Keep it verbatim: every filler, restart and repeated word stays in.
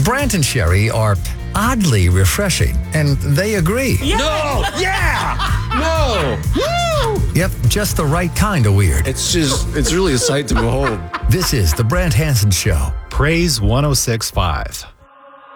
Brant and Sherry are oddly refreshing, and they agree. Yeah. No! Yeah! No! Woo! Yep, just the right kind of weird. It's just, it's really a sight to behold. This is The Brant Hansen Show. Praise one oh six point five.